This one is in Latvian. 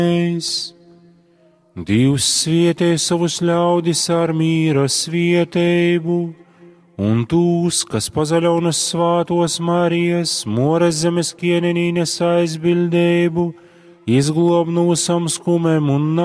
Dievs svietē savus ļaudis ar mīra svietējumu, un tūs, kas pazaļaunas svātos Marijas, Moras zemes kienenīnes aizbildējumu, izglob no samskumem un